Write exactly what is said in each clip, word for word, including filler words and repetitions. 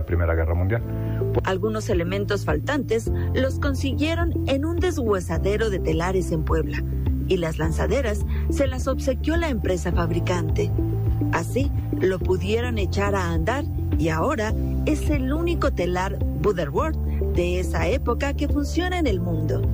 la Primera Guerra Mundial. Algunos elementos faltantes los consiguieron en un deshuesadero de telares en Puebla y las lanzaderas se las obsequió la empresa fabricante. Así lo pudieron echar a andar y ahora es el único telar Butterworth de esa época que funciona en el mundo.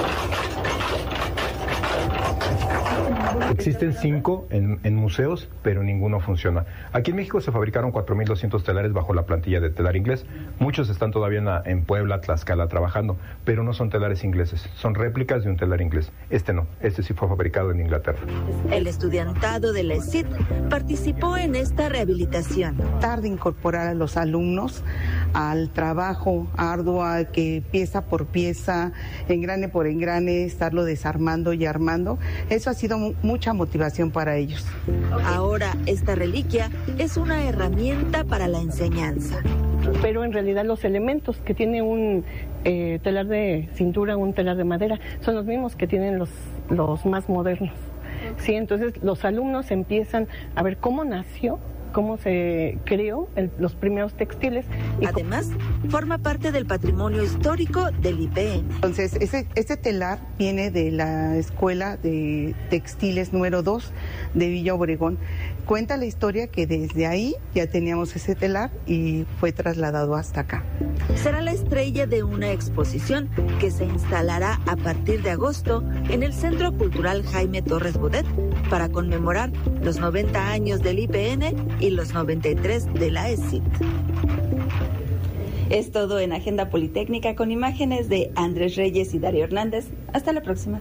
Existen cinco en, en museos, pero ninguno funciona. Aquí en México se fabricaron cuatro mil doscientos telares bajo la plantilla de telar inglés. Muchos están todavía en, la, en Puebla, Tlaxcala trabajando, pero no son telares ingleses, son réplicas de un telar inglés. Este no, este sí fue fabricado en Inglaterra. El estudiantado de la E S I T participó en esta rehabilitación. Tratar de incorporar a los alumnos al trabajo arduo que pieza por pieza, engrane por engrane, estarlo desarmando y armando. Eso ha sido mucha motivación para ellos. Ahora esta reliquia es una herramienta para la enseñanza. Pero en realidad los elementos que tiene un eh, telar de cintura, un telar de madera, son los mismos que tienen los, los más modernos. Sí, entonces los alumnos empiezan a ver cómo nació, cómo se creó el, los primeros textiles. Y además, forma parte del patrimonio histórico del I P N. Entonces, ese, ese telar viene de la Escuela de Textiles número dos de Villa Obregón. Cuenta la historia que desde ahí ya teníamos ese telar y fue trasladado hasta acá. Será la estrella de una exposición que se instalará a partir de agosto en el Centro Cultural Jaime Torres Bodet para conmemorar los noventa años del I P N y los noventa y tres de la E S I T. Es todo en Agenda Politécnica con imágenes de Andrés Reyes y Darío Hernández. Hasta la próxima.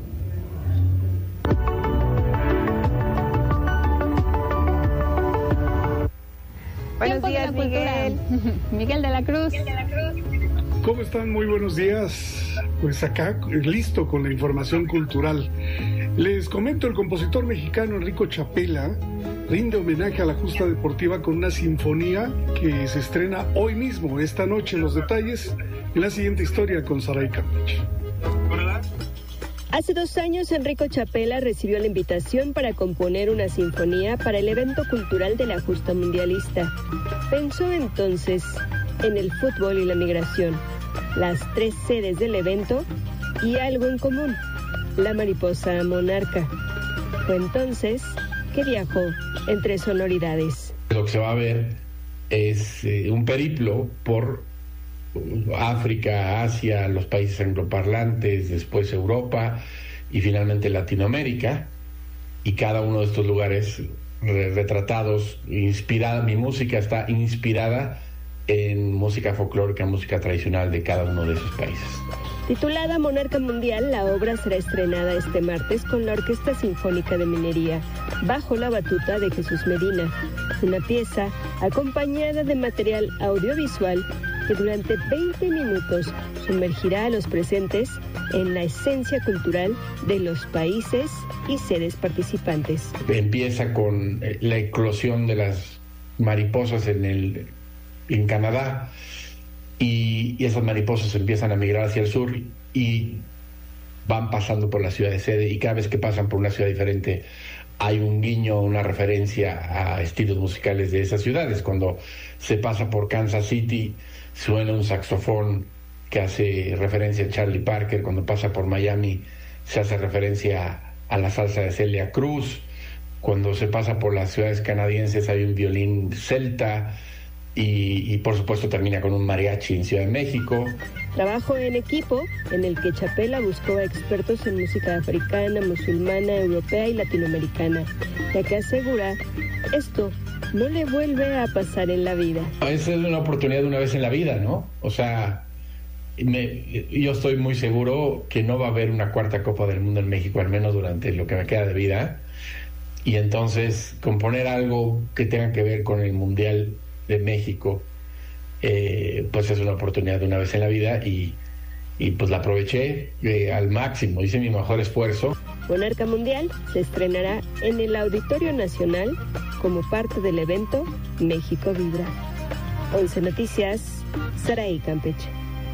Buenos días, Miguel. Miguel de la Cruz. ¿Cómo están? Muy buenos días. Pues acá, listo con la información cultural. Les comento, el compositor mexicano Enrico Chapela rinde homenaje a la justa deportiva con una sinfonía que se estrena hoy mismo, esta noche. Los detalles en la siguiente historia con Saray Campeche. Hace dos años, Enrico Chapela recibió la invitación para componer una sinfonía para el evento cultural de la justa mundialista. Pensó entonces en el fútbol y la migración, las tres sedes del evento y algo en común, la mariposa monarca. Fue entonces que viajó entre sonoridades. Lo que se va a ver es eh, un periplo por África, Asia, los países angloparlantes, después Europa y finalmente Latinoamérica, y cada uno de estos lugares re- retratados, inspirada, mi música está inspirada en música folclórica, música tradicional de cada uno de esos países. Titulada Monarca Mundial, la obra será estrenada este martes con la Orquesta Sinfónica de Minería, bajo la batuta de Jesús Medina, una pieza acompañada de material audiovisual que durante veinte minutos sumergirá a los presentes en la esencia cultural de los países y sedes participantes. Empieza con la eclosión de las mariposas en, el, en Canadá, y, y esas mariposas empiezan a migrar hacia el sur y van pasando por la ciudad de sede, y cada vez que pasan por una ciudad diferente hay un guiño, una referencia a estilos musicales de esas ciudades. Cuando se pasa por Kansas City, suena un saxofón que hace referencia a Charlie Parker. Cuando pasa por Miami, se hace referencia a la salsa de Celia Cruz. Cuando se pasa por las ciudades canadienses, hay un violín celta. Y, y por supuesto termina con un mariachi en Ciudad de México. Trabajo en equipo en el que Chapela buscó a expertos en música africana, musulmana, europea y latinoamericana, ya que asegura esto no le vuelve a pasar en la vida. Esa es una oportunidad de una vez en la vida, ¿no? O sea, me, yo estoy muy seguro que no va a haber una cuarta Copa del Mundo en México, al menos durante lo que me queda de vida. Y entonces componer algo que tenga que ver con el Mundial de México, eh, pues es una oportunidad de una vez en la vida, y, y pues la aproveché eh, al máximo, hice mi mejor esfuerzo. Monarca Mundial se estrenará en el Auditorio Nacional como parte del evento México Vibra. once Noticias, Saray Campeche.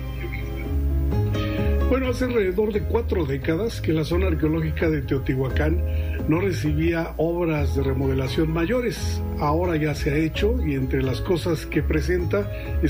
Bueno, hace alrededor de cuatro décadas que la zona arqueológica de Teotihuacán no recibía obras de remodelación mayores. Ahora ya se ha hecho, y entre las cosas que presenta